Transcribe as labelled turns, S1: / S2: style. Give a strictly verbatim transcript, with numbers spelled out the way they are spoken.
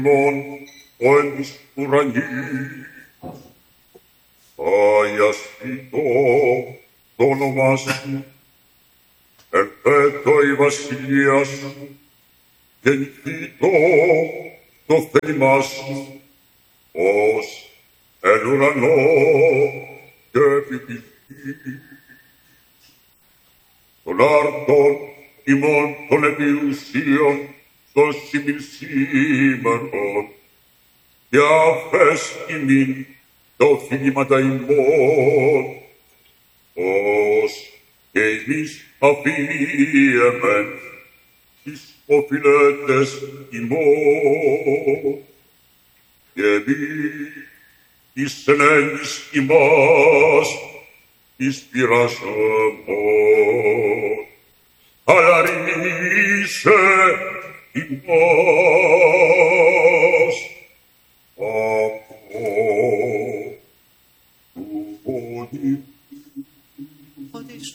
S1: ημών ο εν της ουρανής, αγιαστήτω το όνομά σου, ερθέτω η βασιλεία σου, γεννηθήτω το θέλημά σου, ως εν ουρανό και επί της γης. Των άρτων ημών των επιουσίων δώσει σήμερον, και αφές ημίν τα οφείληματα ημών, ως και εμείς αφιέμεν τις οφειλέτες ημών, και μη εις ενέγγις ημάς εις πειρασμόν, αλλά ρίσε ημάς από του πόνου.